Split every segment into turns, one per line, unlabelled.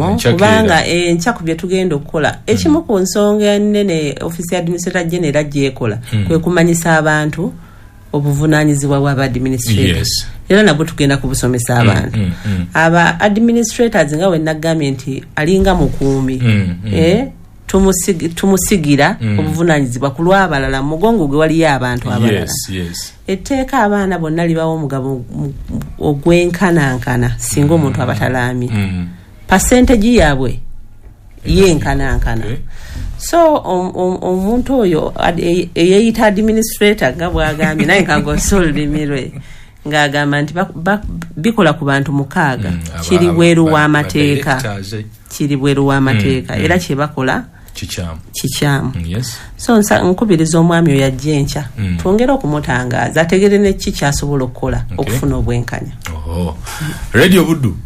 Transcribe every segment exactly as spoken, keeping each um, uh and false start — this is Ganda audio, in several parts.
omulamo kubanga enkya ku bye tugenda okukola ekimu ku nsonga ennene ofisi ya administrator general gyekola mm. kwe kumanyisa abantu obuvunaanyizibwa bwa administrator
yes.
era nabwo tugenda kubusomesa abantu mm, mm, mm. aba administrators nga we nagambye nti alinga mukuumi mm, mm. eh tumusig, tumusigira mm. obuvunaanyizibwa ku lw'abalala mugongo gwe waliyo abantu abalala
yes, yes.
etteeka abaana bonna libawo omugabo ogwenkanankana singa omuntu abatalaamye mm. percentage yaabwe yenkanankana okay. so omuntu oyo eyeyita administrator nga bwagambye naye nkagosolimirwe ng'agamba nti bikola ku bantu mukaaga mm, kiri bweru w'amateeka kiri bweru w'amateeka mm, era kye bakola
kikyamu
kikyamu
mm, yes.
so nkubiriza omwami oyo ajja enkya mm. twongere okumutangaaza ategere neki kyasobola okukola okay. okufuna obwenkanya
oh. mm. Radio Buddu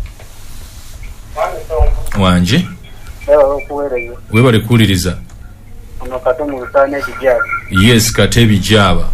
wanje webale kuwuliriza yes Kate Bijaba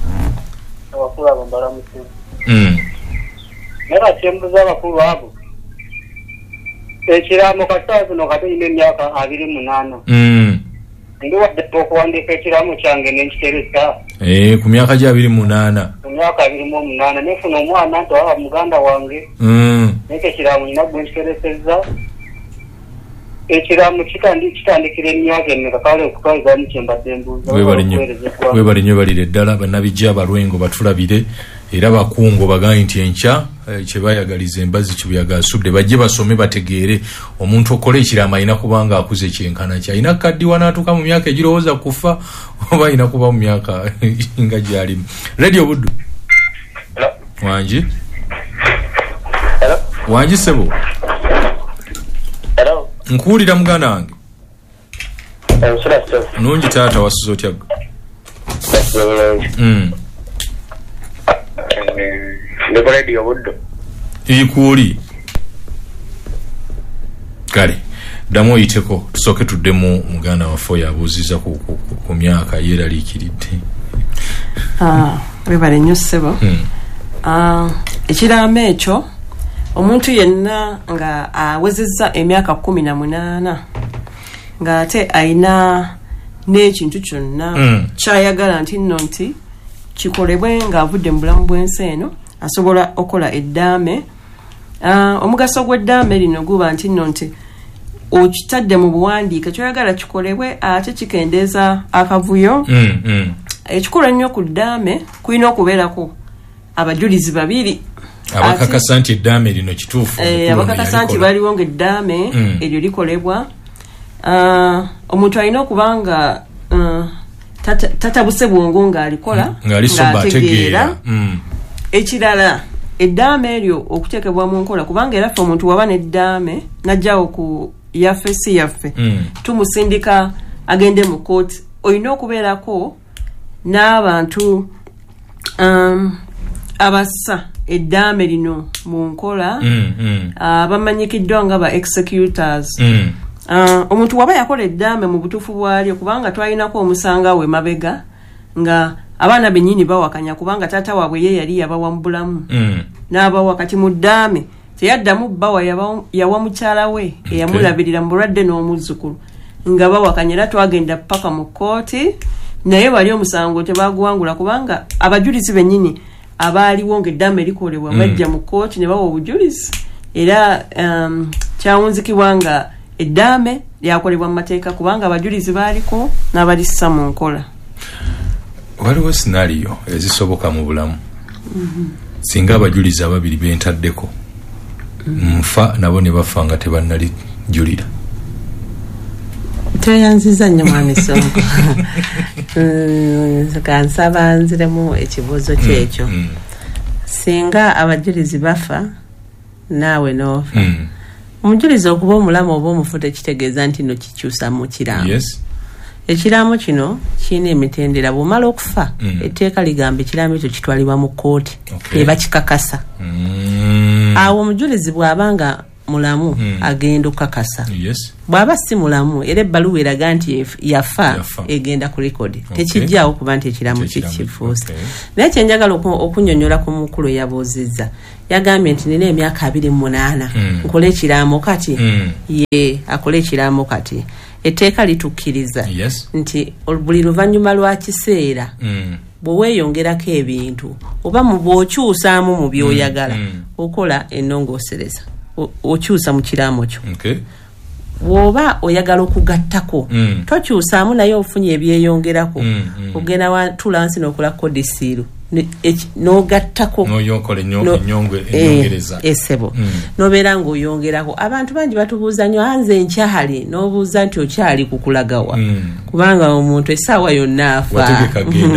mm.
nera kyembuza abakulu abo ekiramo kasaazi no kati ine myaka abiri munana
mm.
ndi wadde okuwandika ekiramo kyange n'ekiteresa
eh ku myaka gya abiri munana
ku myaka abiri mu munana nefuna omwana nto aba muganda wange
mm.
neke kiramo nyina gwentereseza ekiramo kitandi kitandikira emyaka emeka kale okutwaza mu kyembadde mbuza
we bali nyo balire ddala banabijja abalwengo batulabire era bakungo bagayi nti enkya kye bayagaliza embazi kibuyaga asubde bajje basome bategeere omuntu okola ekirama ayina kubanga akuze kyenkana kya ayina kaddi wanatuka mu myaka egirowooza kufa oba ayina kuba mu myaka nga gyalimu. Radio Buddu wanji wanji sebo nkuwulira muganda wange nungi taata wasuza otya mm.
ndiko Radio Buddu
ikuuli kale ddamu oyiteko tusooke tuddemu muganda waffe yabuuziza ku, ku, ku, ku myaka yeeraliikiridde
ah, webale nnyo ssebo mm. ah, ekiraamo ekyo omuntu yenna nga awezezza emyaka kumi na munaana ng'ate ayina n'ekintu kyonna mm. kyayagala nti nno nti kikolebwe ng'avudde mu bulamu bw'ensi eno asobola okola eddaame uh, omugaso gw'eddaame lino guba nti nno nti okitadde mu buwandiike kyoyagala kikolebwe ate kikendeeza akavuyo
mm, mm.
ekikulu ennyo ku ddaame kulina okubeerako abajulizi babiri
abakakasa nti eddaame lino kituufu
eh, abakakasa nti baliwo ng'eddaame mm. eryo likolebwa uh, omuntu alina okubanga uh, tata, tatabuse bwongo ng'alikola
ng'ategeera mm.
ekirala eddaame eryo okuteekebwa mu nkola kubanga era ffe omuntu waba n'eddaame najjawo ku yaffe si yaffe mm. tumusindika agende mu kooti olina okubeerako n'abantu um, abassa eddaame lino mu nkola
mm, mm.
abamanyikiddwa uh, nga ba executors
mm.
uh, omuntu waba yakola eddaame mu butuufu bwalyo kubanga twalinako omusanga we mabega nga abaana bennyini bawakanya kubanga taata waabwe ye yali yabawa mu bulamu
mm.
n'abawa kati mu ddaame teyaddamu bbawa yawa mukyala we eyamulabirira mu bulwadde n'omuzzukulu nga bawakanya era twagenda paka mu kooti naye bali omusango tebaguwangula kubanga abajulizi bennyini abaaliwo ng'eddaame likolebwa mm. bajja mu kooti ne bawa obujulizi era um, kyawunzikibwa nga eddaame lyakolebwa mu mateeka kubanga abajulizi baaliko n'abalissa mu nkola.
Waliwo scenario ezisoboka mu bulamu mm-hmm. singa abajulizi ababiri bentaddeko mm-hmm. nfa nabo ne bafa nga tebannali julira
teyanziza nnyo mwami Sonko kansaba nziremu ekibuuzo kyekyo mm-hmm. singa abajulizi bafa naawe noofa mm-hmm. omujulizi okuba omulamu oba omufu tekitegeeza nti no kikyusa mu kiraamo
yes.
ekiraamo kino kirina emitendera bw'omala okufa mm. etteeka ligamba ekiraamo ekyo kitwalibwa mu kkooti
okay.
eba kikakasa
mm.
awo omujulizi bw'abanga mulamu mm. agenda okakasa
yes
bwaba si mulamu era ebbaluwa eraga nti yafa egenda ku record okay. tekijjaawo kuba nti ekiramu kikifuusa okay. naye kyenjagala okunyonyola ku mukulu yabuuzizza yagambye nti nina emyaka abiri mu munaana mm. nkola ekiraamo kati mm. ye akola ekiraamo kati etteeka litukkiriza
yes.
nti buli luvannyuma lwa kiseera mm. bwe weeyongerako ebintu oba mu bw'okyusaamu mu by'oyagala mm. mm. okola ennongoosereza okyusa mu kiraamo kyo
okay.
bw'oba oyagala okugattako mm. tokyusaamu naye ofunye ebyeyongerako mm. mm. ogenda watula nsi n'okola kodisiiru n'ogattako
n'oyokola ennyongereza
esebo n'obeera ng'oyongerako abantu bangi batubuuza nnyo anze nkyali n'obuuza nti okyali kukulagawa mm. kubanga omuntu essaawa yonna afa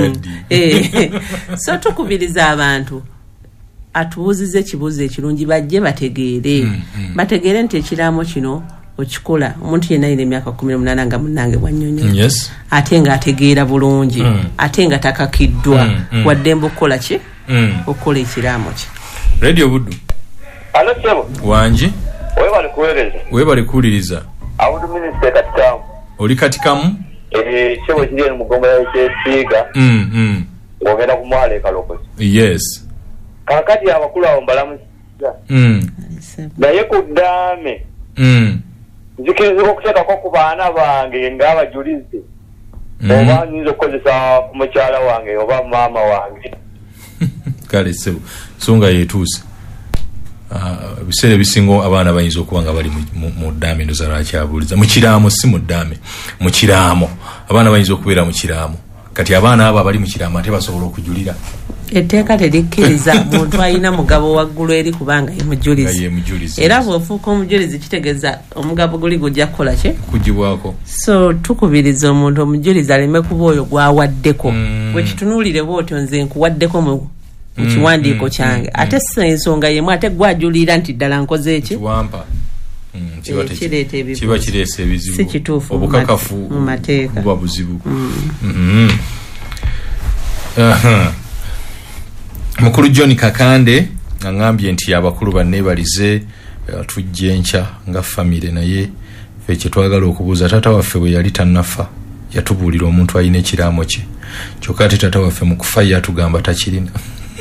so tukubiriza abantu atubuuzize ekibuuzo ekirungi bajje bategeere mm, mm. bategeere nti ekiraamo kino okikola omuntu yenna alina emyaka kumi n'omunaana nga munnange bwannyonnyola
yes.
ate ng'ategeera bulungi mm. ate nga takakiddwa mm, mm. waddembe okukola ki mm. okukola ekiraamo ki
radio buddu
alo sebo
wangi
webale kuweereza
webale kuwuliriza
awudu minisita katikamu
oli katikamu
eh sebo kiri eno mugongo y'ekiiga
mm, mm.
ng'ogenda ku mwala ekalokozi
yes
kakati abakulu abo mbalamusiza
mm.
naye ku ddaame
mm.
nzikiriza okuteekako ku baana bange ng'abajulizi mm. oba nyinza okukozesa ku mukyala wange oba maama wange
kale sebo songa yeetuuse ebiseera ebisinga abaana bayinza okuba nga bali mu ddaame ndoza lwakyabuuliza mu kiraamo si mu ddaame mu kiraamo abaana bayinza okubeera mu kiraamo kati abaana abo abali mu kiraamo ate basobola okujulira
etteeka terikkiriza muntu alina mugabo waggulu eri kubanga ye mujulizi era bw'ofuuka omujulizi kitegeeza omugabo guli gujja kukola ki
kugibwako so
tukubiriza omuntu omujulizi aleme kuba oyo gwawaddeko mm. bwe kitunuulire bw'otyo nze nkuwaddeko mu mu kiwandiiko mm, kyange mm, ate si ensonga yemu ate gwajulira nti ddala nkoze eki
kiwampa
mm, kireeta ebibuuzo
kiba kireesa ebizibu
si kituufu
obukakafu
mu mateeka
buba buzibu
mm.
mm-hmm. uh-huh. Mukulu John Kakande angambye nti abakulu banneebalize tujje nkya nga famire naye fe kyetwagala okubuuza taata waffe bwe yali tannafa yatubuulira omuntu alina ekiraamo kye kyokka ate taata waffe mu kufa yatugamba takirina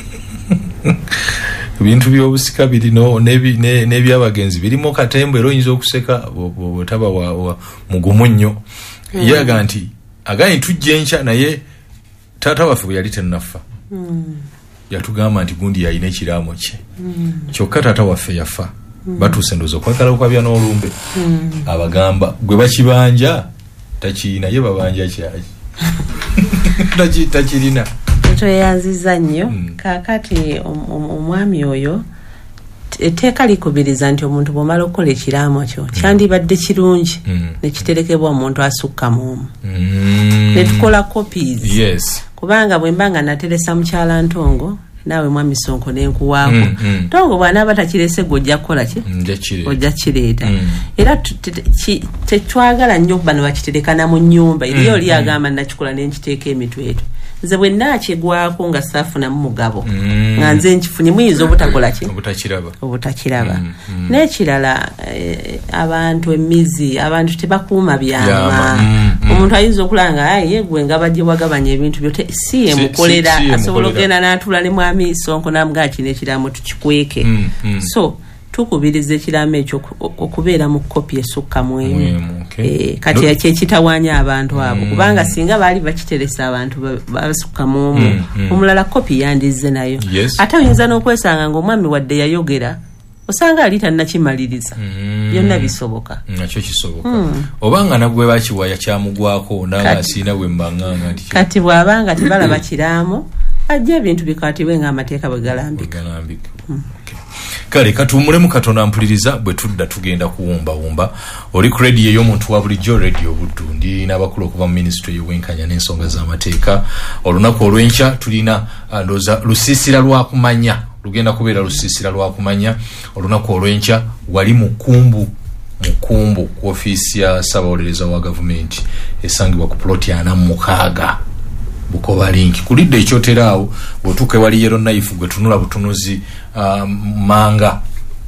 ebintu by'obusika birino n'ebyabagenzi birimu katembo era oyinza okuseka bwetaba mugumu nnyo ye aga nti agaye tujje nkya naye taata waffe bwe yali tannafa yatugamba nti gundi yalina ekiraamo kye kyokka taata waffe yafa batuuse ndoza okwagala okwabya n'olumbe abagamba gwe bakibanja takirina ye babanja kyaki takirina
tweyanziza nnyo kaakati omwami oyo etteeka likubiriza nti omuntu bw'omala okukola ekiraamo kyo kyandibadde kirungi nekiterekebwa omuntu asukka muumu netukola copies kubanga bwe mba nga nateresa mukyala Ntongo naawe mwami Sonko n'enkuwaako mm, mm. Ntongo bw'anaaba takirese gwe ojja kukola ki ojja kireeta mm. era tetwagala nnyo bano bakiterekana mu nnyumba eriyo oli agamba nakikola n'enkiteeka emitwetwe nze bwe nnaakigwako nga saafunamu mugabo mm. nga nze nkifunye muyinza obutakola ki
obutakiraba
obutakiraba mm, mm. n'ekirala eh, abantu emizi abantu tebakuuma byama mm, mm. omuntu ayinza okulanga ayi yegwe nga bajje wagabanya ebintu byo si ye mukolera si, si, asobola ogenda n'atula ne mwami Sonko n'amugaa kino ekiraamo tukikweke mm, mm. so tukubiriza ekiraamo ekyo okubeera mu kopi esukka mu emu okay. e, kati no. Kyekitawaanya abantu abo mm. kubanga singa baali bakiteresa abantu basukka mu omu mm, mm. omulala kopi yandizze nayo
yes.
ate oyinza n'okwesanga ng'omwami wadde yayogera osanga ali tannakimaliriza mm. byonna bisoboka
nakyo kisoboka mm. obanga nagwe bakiwaya kyamugwako nanga asiina bwe mbanganga nti
kati bw'abanga tebalaba kiraamo ajja ebintu bikwatibwe ng'amateeka bwe galambika
mm. okay. Kale katumulemu Katonda mpuliriza bwe tudda tugenda kuwumba wumba oli ku radio y'omuntu wa bulijjo radio Buddu ndi n'abakulu okuva mu ministry y'obwenkanya n'ensonga z'amateeka olunaku olw'enkya tulina ndoza lusiisira lwa kumanya lugenda kubeera lusiisira lwa kumanya olunaku olw'enkya wali mukumbu mukumbu ku ofiisi ya Ssaabawolereza wa gavumenti esangibwa ku ploti ana mu mukaaga Bukoba link kulidde ekyoteraawo bwotuuka wali yero knife gwe tunula butunuzi uh, manga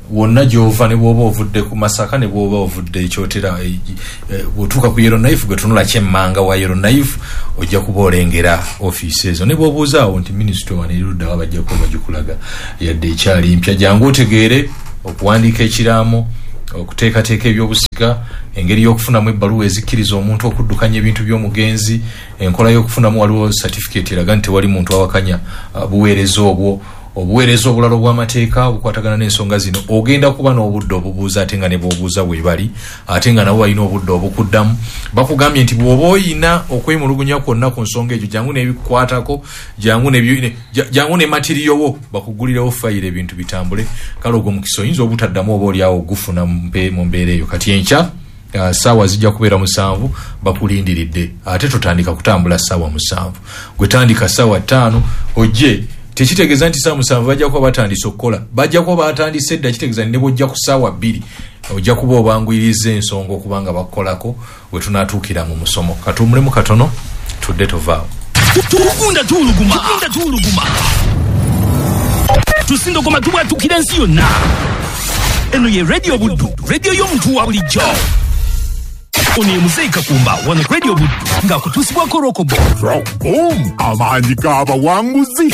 wonna gyova ne bwoba ovudde ku Masaka ne bwoba ovudde ekyotera bwotuuka ku Yellowknife gwe tunula kyemmanga wa Yellowknife ojja kuba olengera ofiisi ezo ne bw'obuuzaawo nti minisitule wano eruddawo bajja kuba bagikulaga yadde ekyali mpya jangu otegeere okuwandiika ekiraamo okuteekateeka ebyobusika engeri y'okufunamu ebbaluwa ezikkiriza omuntu okuddukanya ebintu by'omugenzi enkola y'okufunamu waliwo certificate eraga nti tewali muntu awakanya buweereza obwo obuweereza obulala obw'amateeka obukwatagana n'ensonga zino ogenda kuba n'obudde obubuuza ate nga ne bw'obuuza bwebali ate nga nabo balina obudde obukuddamu bakugambye nti bw'oba oyina okwemulugunya kwonna ku nsonga egyo jangu n'ebikwatako jangu jangu ne matiriyowo bakugulirewo fayiro ebintu bitambule kale ogwo mukisa oyinza obutaddamu oba oliawo ogufuna mu mbeera eyo kati enkya Uh, sawa zijja kubeera musanvu bakulindiridde ate tutandika kutambula sawa musanvu gwetandika sawa ttaano ojje tekitegeeza nti sawa musanvu bajja kuba batandise okukola bajja kuba batandise edda kitegeeza ne bojja ku sawa bbiri ojja kuba obanguyiriza ensonga okubanga bakolako bwe tunaatuukira mu musomo katumulemu katono tudde tovaawo
tukunda tuuluguma tukunda tuuluguma tusindogoma tubwatukira ensi yonna eno ye radio buddu radio y'omuntu wa bulijjo Oni Mzee Kakumba wana radio buddu nga kutusibwako rokobo
Rokom amaanyi g'abawanguzi.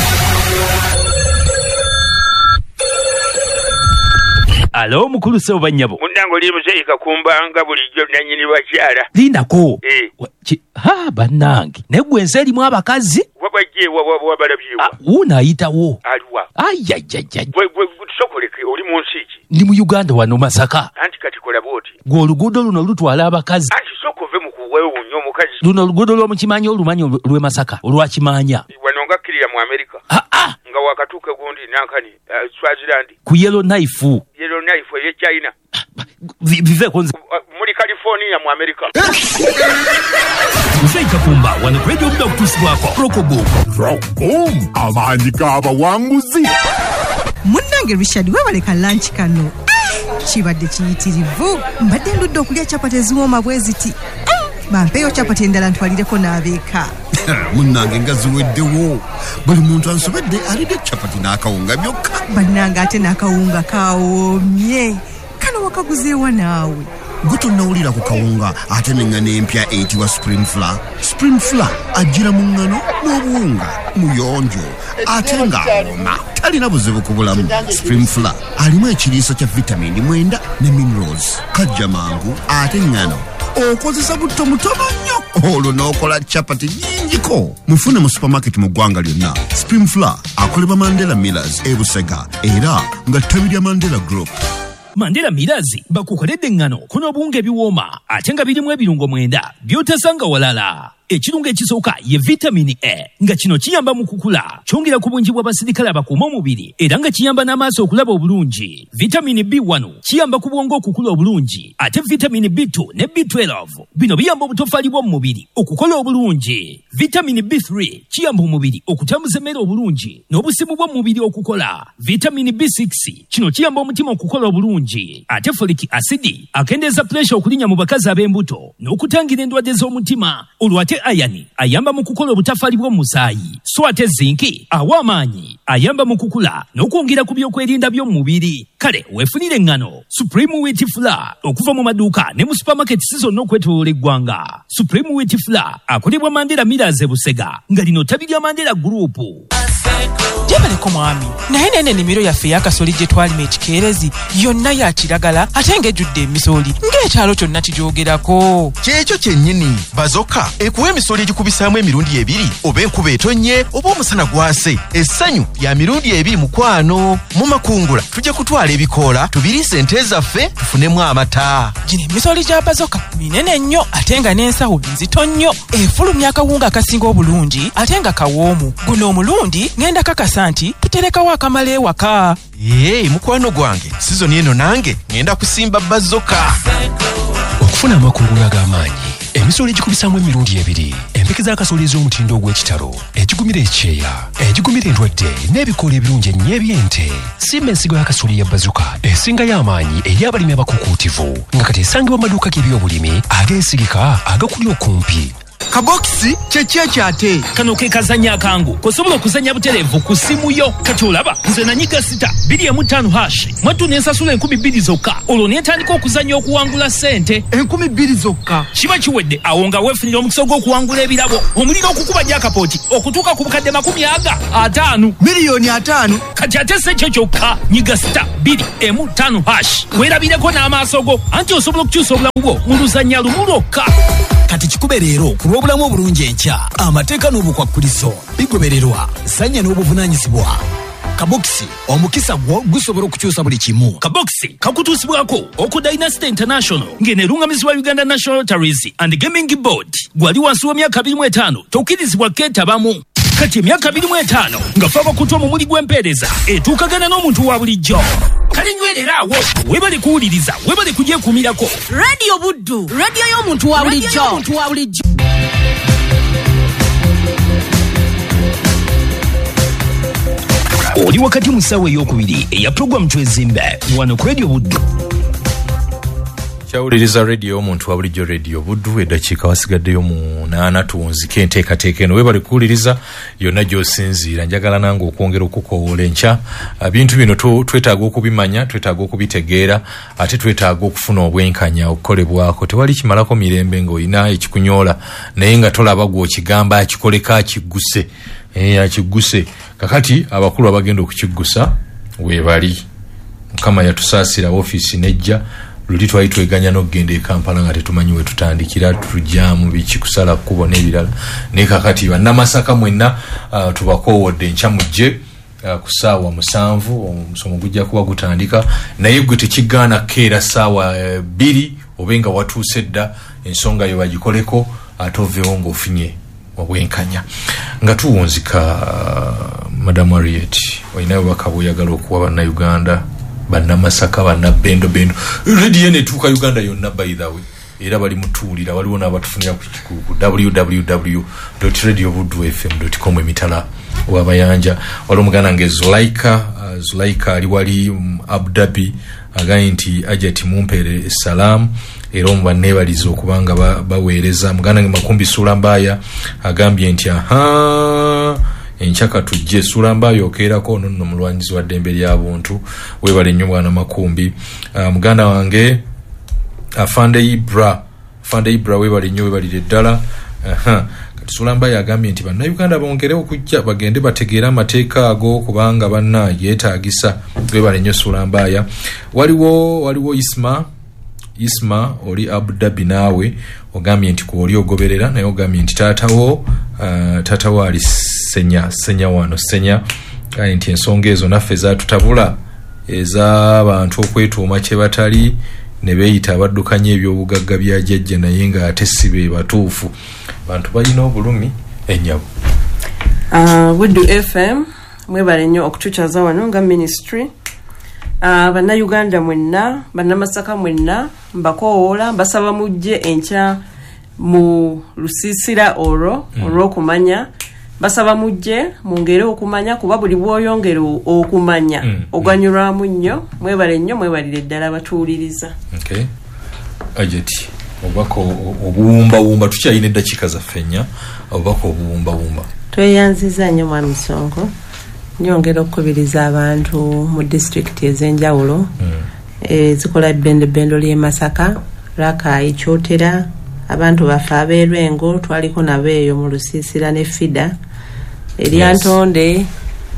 Alo mukulu sebo banyabo
mundango li Mzee Kakumba nga bulijjo nanyini bakyala
lindako
eh
ha banange negwe enseri mu abakazi
wabajje wabalabyiwa
una ayitawo
aliwa
ayajajaj
we tusokoleke oli mu nsi ki
ndi mu Uganda wano Masaka
anti kati kola boti
gwe oluguudo luno lutwala abakazi
anti sokove mu kuwewo nnyo omukazi
luno oluguudo lw'omukimanyi olumanyi lw'e Masaka olwakimanya
wano nga kkirira mu America
ah ah
nga wakatuuka gundi nankani uh, Swaziland
ku Yellowknife
Yellowknife ye China
vive konze
muri California mu America
Mzee Kakumba wana radio buddu kutusibwako rokobo
Rokom amaanyi g'abawanguzi.
Munnange Richard webaleka lunch kano kibadde kiyitirivu mbadde ndudde okulya capati eziwooma bwe ziti bampeeyo capati endala ntwalireko n'abeeka
munnange nga ziweddewo buli muntu ansobedde alidde capati n'akawunga byokka
bannange ate n'akawunga kawoomye kano wakaguzeewa naawe
gwe tonnawulira ku kawunga ate n'eŋŋano empya eyitibwa spring flour spring flour ajjira mu ŋŋano n'obuwunga muyonjo ate ng'awoma talina buzibu ku bulamu spring flour alimu ekiriisa kya vitamini mwenda ne minerals kajja mangu ate ŋŋano okozesa butto mutono nnyo olwo n'okola capati nnyingiko mufune mu supermarket mu ggwanga lyonna spring flour akolebwa Mandela Millers e Busega era nga ttabi lya Mandela Group.
Mandela Millers bakukoledde eŋŋano kuno obuwunga ebiwooma ate nga birimu ebirungo mwenda by'otasanga walala. Ekirungo ekisooka ye vitamini A nga kino kiyamba mu kukula kyongera ku bungi bw'abasirikale abakuuma omubiri era nga kiyamba n'amaaso okulaba obulungi. Vitamini B one kiyamba ku bwongo okukula obulungi ate vitamini B two ne B twelve bino biyamba obutofaali bw'omu mubiri okukola obulungi. Vitamini B three kiyamba omubiri okutambuza emmere obulungi n'obusimu bw'omu mubiri okukola. Vitamini B six kino kiyamba omutima okukola obulungi ate folic acid akendeeza pressure okulinnya mu bakazi ab'embuto n'okutangira endwadde z'omutima olwate ayani ayamba mu kukola obutafaali bw'omu musaayi so ate zinki awa amaanyi ayamba mu kukula n'okwongera ku byokwerinda by'omu mubiri. Kale weefunire eŋŋano Supreme Wheat Flour okuva mu maduuka ne mu supermarket zonna okwetooloola eggwanga. Supreme Wheat Flour akolebwa Mandela Millers e Busega nga lino ttabi lya Mandela Group.
Jebaleko mwami naye nene ennimiro yaffe ey'akasooli gye twalima ekikeerezi yonna ya kiragala ate ng'ejjudde emisooli ng'ekyalo kyonna kijoogerako.
Kyekyo kyennyini bazoka ekuwa emisooli egikubisaamu emirundi ebiri oba enkuba etonnye oba omusana gwase essanyu lya mirundi ebiri mukwano. Mu makungula tujja kutwala ebikoola tubiriise ente zaffe tufunemu amata.
Gino emisooli gya bazoka minene nnyo ate nga n'ensawo nzito nnyo efulumya akawunga akasinga obulungi ate nga kawoomu. Guno omulundi ngenda kakasa nti tuterekawo akamala ewaka.
Ee mukwano gwange sizoni eno nange ngenda kusimba bazoka.
Okufuna amakungula ag'amaanyi emisooli egikubisaamu emirundi ebiri empeke z'akasooli ez'omutindo ogw'ekitalo ekigumira ekyeya ekigumira endwadde n'ebikoola ebirungi ennyo eby'ente. Simba ensigo y'akasooli ya bazuka esingayo amaanyi eri abalimi abakukuutivu nga kati esangibwa mu maduuka g'ebyobulimi ageesigika agakuli okumpi
kabokisi kyeki ekyate
kano ke kazanya akangu kosobola okuzanya butereevu ku simu yo kati olaba nze nanyiga sita bbiri emu ttaano hash mwattu nensasula enkumi bbiri zokka olwo netandika okuzanya okuwangula ssente
enkumi bbiri zokka
kiba kiwedde awo nga weefunira omukisa gw'okuwangula ebirabo omuliro okukuba jakapooti okutuuka ku bukadde makumi aga ataano
miliyoni ataano
kati ate si ekyo kyokka nyiga sita bbiri emu ttaano hash weerabireko n'amaaso go anti osobola okukyusa obulamu bwo mu luzannya lumu lwokka
kati kikube leero ku lw'obulamu obulungi enkya amateeka n'obukwakkulizo bigobererwa sanya n'obuvunaanyizibwa kabokisi omukisa gwo gusobola okukyusa buli kimu
kabokisi kakutuusibwako oku Dynasty International ng'eneerungamizibwa Uganda National Lotteries and Gaming Board gwali wansi w'emyaka abiri mu etaano tokkirizibwa keetabamu kati emyaka abiri mu etaano nga faba kutwa mu muli gw'empeereza etuukagana n'omuntu wa bulijjo kale nywereraawo webale kuwuliriza webale kugyekuumirako
Radio Buddu radio y'omuntu wa bulijjo
oli wakati mu ssaawa ey'okubiri eya puroguramu twezimbe wano ku Radio Buddu
kyawuliriza radio omuntu wa bulijjo radio Buddu eddakiika wasigaddeyo mu naana tuwunzike enteekateeka eno webale kuwuliriza yonna gy'osinziira njagala nange okwongera okukowoola enkya bintu bino twetaaga okubimanya twetaaga okubitegeera ate twetaaga okufuna obwenkanya okukolebwako tewali kimalako mirembe ng'olina ekikunyoola naye nga tolaba gw'okigamba akikoleka akigguse akigguse kakati abakulu abagenda okukiggusa weebali mukama yatusaasira ofiisi nejja luli twali tweganya n'okugenda e Kampala nga tetumanyi we tutandikira tujjamu biki kusala kkubo n'ebirala naye kakati bannamasaka mwenna uh, tubakoowodde enkya mujje uh, ku ssaawa musanvu omusomo gujja kuba gutandika naye gwe tekigaana keera ssaawa uh, bbiri obe nga watuuse dda ensonga yo bagikoleko ate oveewo ng'ofunye obwenkanya nga tuwunzika uh, Madam Harriet olinayo baka bw'oyagala okuwa bannayuganda bannamasaka bannabendo bendo radio netuuka Uganda yonna by the way era bali mutuulira waliwo n'abatufunira ku w w w dot radio buddu f m dot com emitala w'abayanja waliwo omuganda nge Zulaika uh, Zulaika ali wali um, Abu Dhabi agaye nti ajati mumpeere salamu era omubanneebaliza okubanga baweereza muganda nge Makumbi Sulambaya agambye nti aha enchaka tujje Sulambaya okeerako nno mulwanyizi wa ddembe ly'abuntu webale nnyo mwana Makumbi uh, muganda wange Afande Ibra Afande Ibra webale nnyo webalire ddala aha kati Sulambaya agambye nti bannayuganda bongerewo okujja bagende bategeera amateeka ago kubanga banna yeetaagisa webale nnyo Sulambaya waliwo waliwo Isma Isma oli Abu Dhabi naawe ogambye nti kuoli ogoberera naye ogambye nti taatawo uh, taatawo ali senya senya wano senya kale nti ensonga ezo naffe zaatutabula ez'abantu okwetuuma kye batali ne beeyita abaddukanya ebyobugagga bya jjajja naye nga ate si be batuufu bantu balina obulumi ennyabo
uh, Buddu F M mwebale nnyo okutukyaza wano nga ministry uh, bannayuganda mwenna bannamasaka mwenna mbakowoola mbasaba mujje enkya mu lusiisira olwo mm. olw'okumanya basaba mujje mungere okumanya kuba buli bwoyongera okumanya mm. oganyulwamu nnyo mwebale nnyo mwebalire ddala batuuliriza
okay. Ajeti obako obuwumba wumba tukyayina eddakiika zaffe nnya obako obuwumba wumba
tweyanziza nnyo mwana Musongo nyongera okukubiriza abantu mu district ez'enjawulo mm. ezikola ebbendebendo ly'e Masaka Rakai Kyotera abantu bafa abeerwengo twaliko nabo eyo mu lusiisira ne fida eryantonde yes.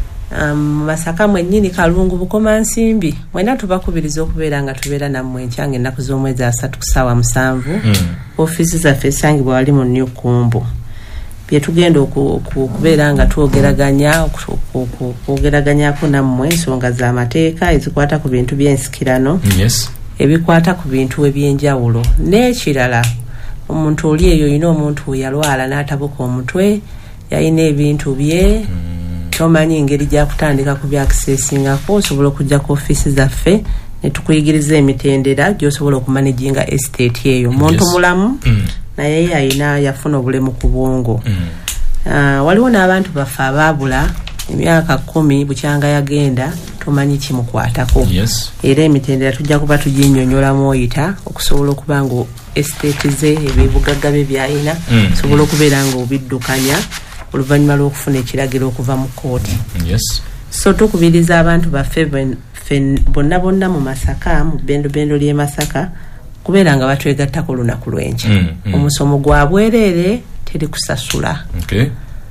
um, Masaka mwennyini Kalungu Bukoma Nsimbi mwena tubakubiriza okubeera nga tubeera nammwe enkyange ennaku z'omwezi asatu ku ssaawa musanvu mm. ofiisi zaffe esangibwa wali mu New Kumbu bye tugenda okubeera nga twogeraganya okwogeraganyako nammwe ensonga z'amateeka ezikwata ku bintu by'ensikirano
yes.
ebikwata ku bintu ebyenjawulo n'ekirala omuntu oli eyo yina omuntu yalwala n'atabuka omutwe yalina ebintu bye mm. tomanyi engeri gyakutandika ku byakiseesingako osobola okujja ku ofiisi zaffe ne tukuyigiriza emitendera gy'osobola okumanaginga estate eyo omuntu yes. mulamu mm. naye yalina yafuna obulemu ku bwongo mm. uh, waliwo n'abantu baffe abaabula emyaka kumi bukyanga yagenda tomanyi kimukwatako.
Yes.
Era emitendera tujja kuba tuginnyonnyolamu oyita okusobola okuba nga estate ze ebibugagga bye byayina
Mm.
sobola okubeera nga obiddukanya oluvannyuma lw'okufuna ekiragiro okuva mu kkooti.
Yes.
So tukubiriza abantu baffe ben- fen- bonna bonna mu Masaka mu bbendobendo ly'e Masaka kubeera nga batwegatta ku lunaku lw'enkya.
Mm, mm.
Omusomo gwa bwereere teri kusasula.
Okay.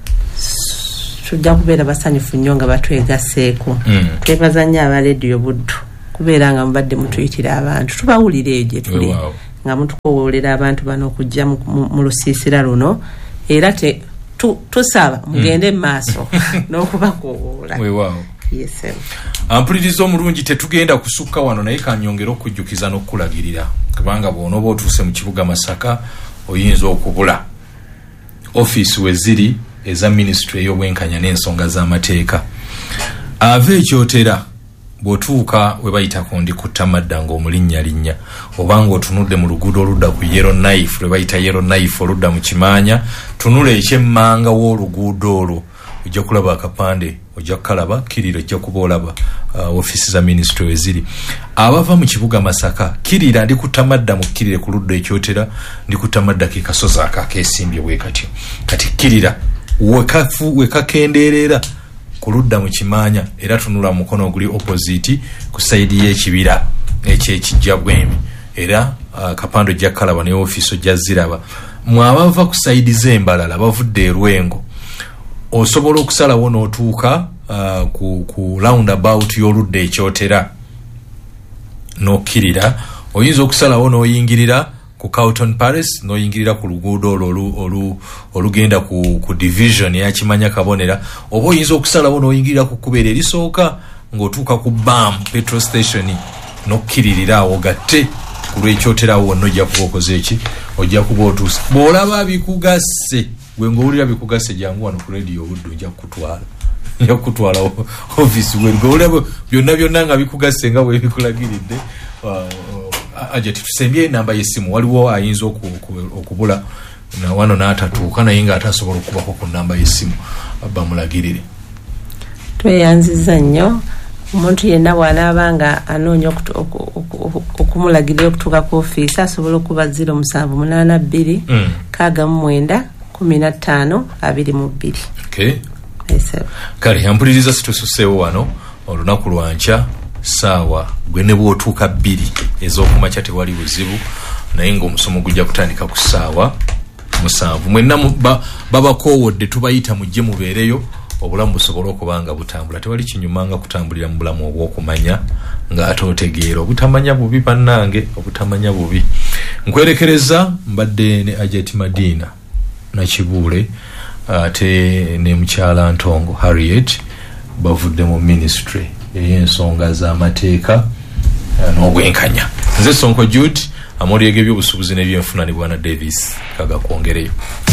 Tujja kubeera basanyufu nnyo nga batwegasseeko.
Mm.
Twebaza nnyo aba Leediyo Buddu kubeera nga mubadde mutuyitira abantu tubawulira eyo gye tuli
Wow.
nga mutukowoolera abantu bano okujja mu- mu mu lusiisira luno era te tu- tusaba mugende mu maaso n'okubakowoola.
Weewaawo.
Yes, sir.
Ampuliriza omulungi tetugenda kusukka wano naye kanyongera okujjukiza n'okulagirira kubanga bw'onooba otuuse mu kibuga Masaka oyinza okubula ofiisi we ziri eza minisitule ey'obwenkanya n'ensonga z'amateeka. Ava ekyotera bw'otuuka we bayita ku Ndikuttamadda ng'omulinnyalinnya oba ng'otunudde mu luguudo oludda ku Yellow Knife lwe bayita Yellow Knife oludda mu Kimaanya tunula ekyemmanga w'oluguudo olwo ojja kulaba akapande ojja kukalaba Kirira ojja kuba olaba uh, ofiisi za minisitule we ziri. Abava mu kibuga Masaka Kirira Ndikuttamadda mu Kirira ku ludda ekyotera Ndikuttamadda ke kasozi akakeesimbye bwe katyo kati Kirira wekafu wekakendeerera ku ludda mu Kimaanya era tunula mu mukono oguli opposite ku sayidi y'ekibira ekyekijja bwemi era uh, kapando ojja kalaba ne ofiisi ojja ziraba. Mwabava ku sayidi z'embalala bavudde e Lwengo osobola okusalawo n'otuuka uh, ku, ku roundabout y'oludda ekyotera n'okkirira oyinza okusalawo n'oyingirira ku Carlton Palace n'oyingirira ku luguudo olwo olu olugenda ku, ku division ya Kimanya Kabonera oba oyinza okusalawo n'oyingirira ku kubeera erisooka ng'otuuka ku B A M petrol station n'okkiririra awo gatte ku lw'ekyoterawo wonna ojja kuba okoze eki ojja kuba otuuse bw'olaba bikugasse gwe ng'owulira bikugasse jangu wano ku Leediyo Buddu ojja kukutwala ojja kukutwala ofiisi gwe ng'owulira byonna byonna nga bikugasse nga bwe bikulagiridde. Aja titusembye namba y'essimu waliwo ayinza okubula na wano n'atatuuka naye nga atasobola okubako ku namba y'essimu bamulagirire.
Tweyanziza nnyo omuntu yenna bw'anaaba nga anoonya okumulagirira okutuuka ku ofiisi asobola okuba zero musanvu munaana bbiri kaaga mu mwenda kumi na ttaano abiri mu bbiri.
Okay. Kale ampuliriza sitususeewo wano olunaku lwankya saawa gwe ne bw'otuuka bbiri ez'okumakya tewali buzibu naye ng'omusomo gujja kutandika ku ssaawa musanvu. Mwenna babakoowodde tubayita mujje mubeereyo obulamu busobola okuba nga butambula. Tewali kinyuma nga kutambulira mu bulamu obw'okumanya ng'ate otegeera obutamanya bubi bannange obutamanya bubi. Nkwerekereza mbadde ne Ajat Madina Nakibuule ate ne mukyala Ntongo Harriet bavudde mu ministry ey'ensonga z'amateeka n'obwenkanya. Nze Sonko Jude amolyege by'obusuubuzi n'ebyenfuna ne Bwana Davis kaga kwongereyo.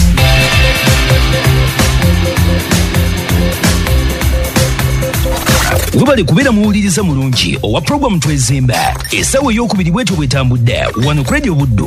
Webale kubeera muwuliriza mulungi owa programu Twezimba essaawa ey'okubiri bwetyo bwetambudde wano ku Leediyo Buddu.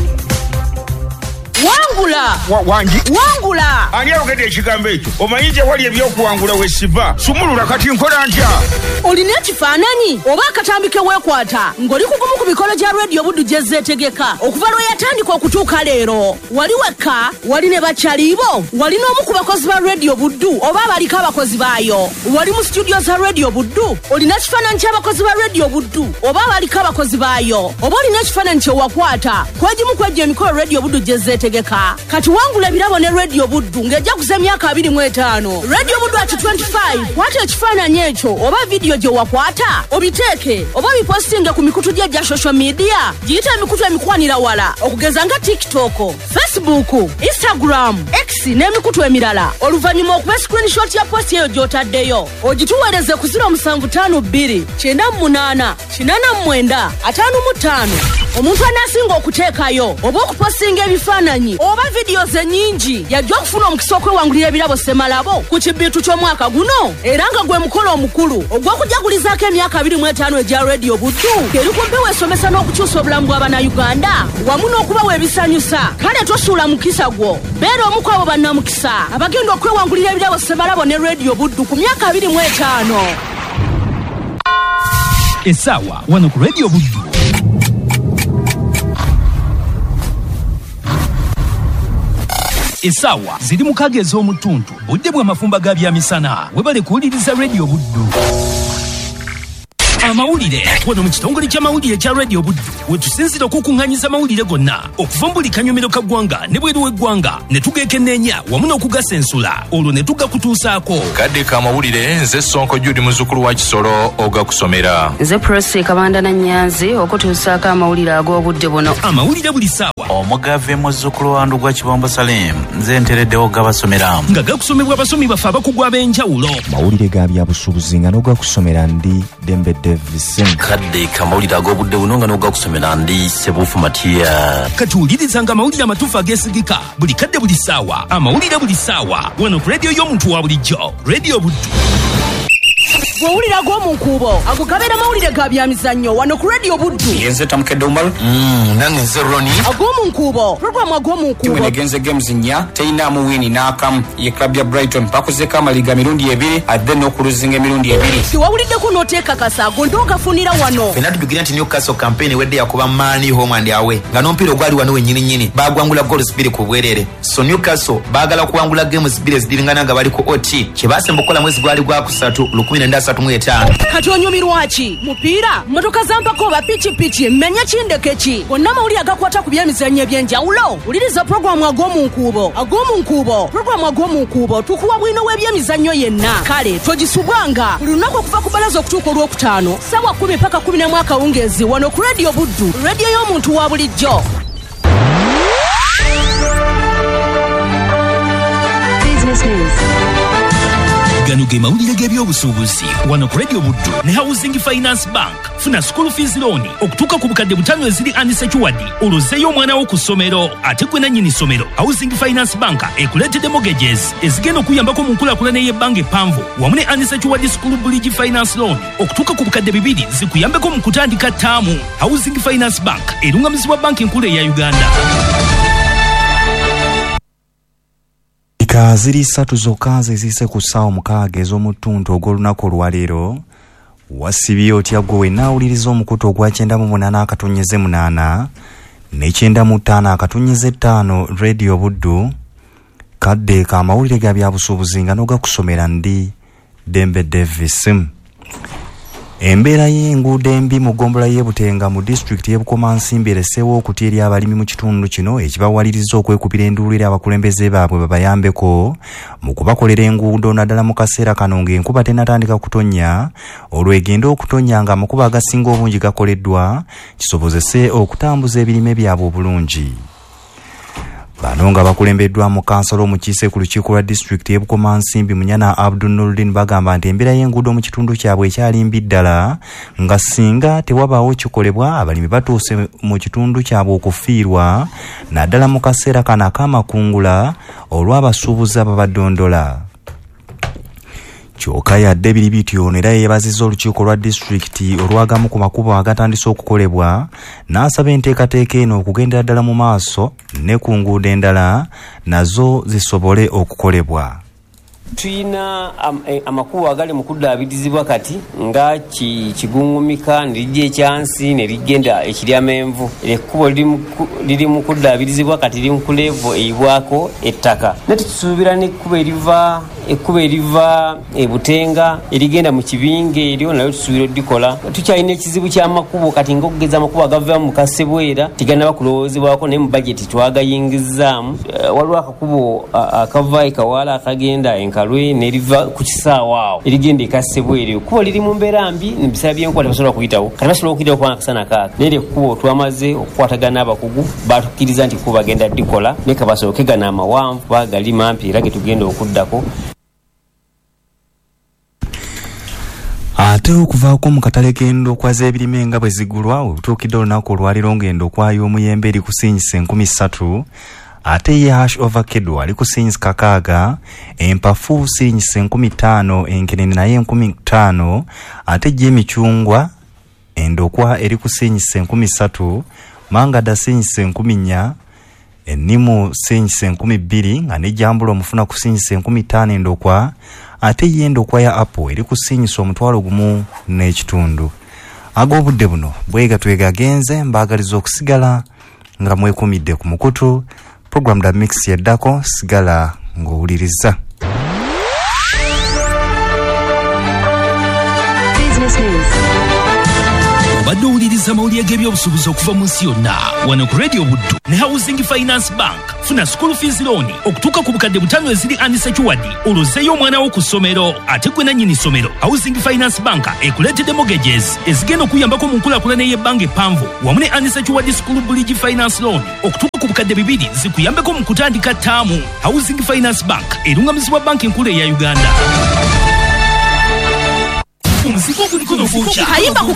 Wangula
wangi
wangula
ani ayogedde ekigambo ekyo omanyi nti wali ebyokuwangula wesiva sumulula kati nkola ntya
olina ekifaananyi oba akatambi ke weekwata ng'oli kugumu ku mikolo gya Leediyo Buddu gye zeetegeka okuva lwe yatandika okutuuka leero wali wekka wali ne bakyaliibo wali n'omu ku bakozi ba Leediyo Buddu oba abaliko abakozi baayo wali mu studio za Leediyo Buddu olina ekifaananyi ky'abakozi ba Leediyo Buddu oba abaliko abakozi baayo oba olina ekifaananyi kye wakwata kwegimu kwejja emikolo Leediyo Buddu gye zeetegeka kati wangula ebirabo ne Leediyo Buddu ng'ejja kuza emyaka abiri mu etaano. Leediyo Buddu ati twenty-five kwata ekifaananyi ekyo oba vidiyo gye wakwata obiteeke oba bipostinge ku mikutu gye gya social media giyita emikutu emikwanira wala okugeza nga TikTok, Facebook, Instagram, X n'emikutu emirala oluvannyuma okuba screenshot ya post eyo gy'otaddeyo ogituweereze ku zero seven five two nine munana kinana mwenda ataano mu ttaano. Omuntu anaasinga okuteekayo oba okupostinga ebifaananyi oba vidiyo ze nnyingi yajja okufuna omukisa okwewangulira ebirabo Ssemalabo ku kibbiitu ky'omwaka guno era nga gwe mukolo omukulu ogw'okujagulizaako emyaka abiri mu etaano egya Leediyo Buddu eri ku mpewo esomesa n'okukyusa obulamu bw'Abannayuganda wamu n'okubawa ebisanyusa. Kale tosuula mukisa gwo beera omu ku abo bannamukisa abagenda okwewangulira ebirabo Ssemalabo ne Leediyo Buddu ku myaka abiri mu etaano.
Essaawa wano ku Radio Buddu. Essaawa ziri mu kage ez'omutuntu budde bwa mafumba ga byamisana webale kuwuliriza Radio Buddu. Amawulire wano mu kitongole ky'amawulire kya Radio Buddu wetusinzira okukuŋŋanyiza amawulire gonna okuva mu buli kanyomero ka ggwanga ne bweru w'eggwanga ne tugeekenneenya wamu n'okugasensula olwo ne tugakutuusaako.
Kadde ka amawulire nze Sonko Judy muzzukulu wa Kisoro ogakusomera.
Nze Presi Kabanda na Nyanzi okutuusaako amawulire ag'obudde buno.
Amawulire buli ssaawa.
Omugave muzzukulu wa Ndugwa Kibombo Salim nze ntereddewo gabasomera.
Nga gakusomebwa abasomi baffe abakugu ab'enjawulo.
Mawulire ga byabusuubuzi nga n'ogakusomera ndi Dembe Davis.
Kadde kamawulire ag'obudde buno nga n'ogakusomera ndi Sebufu Matiya.
Katuwulirizanga amawulire amatuufu ageesigika buli kadde buli ssaawa. Amawulire buli ssaawa wano ku rediyo y'omuntu wa bulijjo Radio Buddu.
Gwewulira gw'omunkuubo ago gabeera mawulire ga byamizannyo wano ku Radio Buddu.
Yenze tamukedde Omar.
Mm, nange nze Roni.
Ag'omunkuubo programu ag'omunkuubo.
Timu negenze games nnya teyinaamu wini n'akamu ye club ya Brighton bakozeeko amaliga mirundi ebiri adde n'okuluzinga emirundi ebiri.
Tiwawuliddeko n'oteekakasa ago nd'ogafunira wano.
Fena tubigira nti Newcastle campaign wedde yakuba Mani home and away nga n'omupiira ogwali wano wennyini nnyini baagwangula goals bbiri ku bwerere. So Newcastle baagala kuwangula games bbiri ezidiringana nga bali ku O T kye baasemba okukola mwezi gwali gwa kusatu lukumi nenda asatu mu etaano.
Kati onyumirwa ki mupiira mmotoka zampako oba pikipiki mmenya kindeke ki gonna amawulire agakwata ku byemizannyo eby'enjawulo wuliriza programu ag'omunkuubo. Ag'omunkuubo programu ag'omunkuubo tukuwa bwino w'ebyemizannyo yenna kale togisubwanga buli lunaku okuva ku balaza okutuuka olwokutaano ssaawa kumi paka kumi n'emu akawungeezi wano ku Radio Buddu rediyo y'omuntu wa bulijjo.
Business News.
Gano ge mawulire g'ebyobusuubuzi wano ku Radio Buddu ne Housing Finance Bank. Funa school fees loan okutuuka ku bukadde butaano eziri unsecured olozzeeyo omwana wo ku ssomero ate gwe nannyini ssomero. Housing Finance Bank ekuleetedde mortgages ezigenda okuyambako mu nkulaakulana y'ebbanga eppanvu wamu ne unsecured school bridge finance loan okutuuka ku bukadde bibiri zikuyambeko mu kutandika ttaamu. Housing Finance Bank erungamizibwa banki enkulu eya Uganda.
Ika ziri ssatu zokka zizise ku ssaawa mukaaga ez'omutuntu ogw'olunaku olwaleero wasibye otya gwe wennaawuliriza omukutu ogwa kyenda mu munaana akatonnyeze munaana n'ekyenda mu ttaano akatonnyeze ttaano Radio Buddu. Kadde ka amawulire ga byabusuubuzi nga n'ogakusomera ndi Dembe Davis. Embeera y'enguudo embi mu ggombolola y'e Butenga mu disitulikiti y'e Bukomansimbi ereseewo okuti eri abalimi mu kitundu kino ekibawaliriza okwekubira enduulu eri abakulembeze baabwe babayambeko mu kubakolera enguudo naddala mu kaseera kano ng'enkuba tennatandika kutonnya olwo egenda okutonnya nga amakubo agasinga obungi gakoleddwa kisobozese okutambuza ebirime byabwe obulungi. Bano nga bakulembeddwa mu kansala omukiise ku lukiiko lwa disitulikiti y'e Bukomansimbi Munyana Abdul Nuruddin bagamba nti embeera y'enguudo mu kitundu kyabwe ekyali mbi ddala nga singa tewabaawo kikolebwa abalimi batuuse mu kitundu kyabwe okufiirwa naddala mu kaseera kano ak'amakungula olw'abasuubuzi ababadondola. Kyokka yadde biri bityo era yeebazizza olukiiko lwa disitulikiti olwagamu ku makubo agatandise okukolebwa n'asaba enteekateeka eno okugendera ddala mu maaso ne ku nguudo endala nazo zisobole okukolebwa.
Tuyina am, eh, amakubo agali mu kuddaabirizibwa kati nga kigungumika ne lijja ekyansi ne ligenda ekiryamenvu. Ekkubo liri mu kuddaabirizibwa kati liri mu kuleevo eyibwako ettaka. Ne tusuubira n'ekkubo eriva ekkubo eriva e Butenga erigenda mu kibinge eryo nalyo tusuubira oddikola. Tukyalina ekizibu ky'amakubo kati ng'okugeza amakubo agava mu Kasebwera tigannaba kulowoozebwako naye mu bajeti twagayingizzaamu. Uh, waliwo akakubo uh, akava e Kawaala akagenda Enkalwe neriva ku kisaawa awo erigenda e Kasebwera. Ekkubo liri mu mbeera mbi n'ebiseera by'enkuba tebasobola kuyitawo kati basobola okuyitawo kubanga akasana kaaka. Naye ekkubo twamaze okukwatagana abakugu baatukkiriza nti ekkubo bagenda ddikola naye kabasooke gano amawanvu bagali mampi era ge tugenda okuddako.
Ate okuvaako mu katale k'endokwa z'ebirime nga bwe zigulwa obutuukidde olunaku olwaliro ng'endokwa y'omuyembe eri kusinyisa enkumi ssatu ate ye hash ovacado ali kusinyisa kakaaga, empafu sinyisa enkumi ttaano, enkenene naye enkumi ttaano, ate gye emicungwa endokwa eri kusinyisa enkumi ssatu, mangada sinyisa enkumi nnya, ennimu sinyisa enkumi bbiri nga n'ejjambula omufuna kusinyisa enkumi ttaano endokwa ate ye endokwa ya apple eri kusinyisa omutwalo gumu n'ekitundu. ag'obudde buno bwegatwega agenze mbaagaliza okusigala nga mwekumidde ku mukutu. Program da mix yeddako sigala ng'owuliriza.
Obadde owuliriza amawulire g'ebyobusuubuzi okuva mu nsi yonna wano ku Radio Buddu ne Housing Finance Bank. Funa school fees loan okutuuka ku bukadde butaano eziri unsecured olozzeeyo omwana wo ku ssomero. Ate gwe nannyini ssomero Housing Finance Bank ekuleetedde mortgages ezigenda okuyambako mu nkulaakulana y'ebbanga eppanvu wamu ne unsecured school bridge finance loan okutuuka ku bukadde bibiri zikuyambeko mu kutandika ttaamu. Housing Finance Bank erungamizibwa banka enkulu eya Uganda. Umuzigo guliko no future.